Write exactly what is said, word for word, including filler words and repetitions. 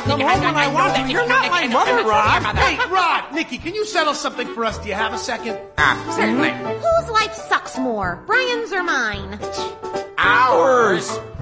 come home when I want to. You're not my mother, Rod. Hey, Rod, Nikki, can you settle something for us? Do you have a second? Ah, certainly. Whose life sucks more, Brian's or mine? Ours.